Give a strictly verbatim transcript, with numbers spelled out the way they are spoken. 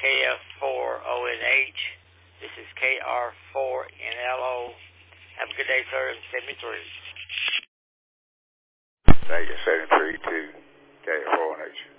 K F four O N H. This is K R four N L O. Have a good day, sir. seventy-three. Vegas seventy-three to K F four N H.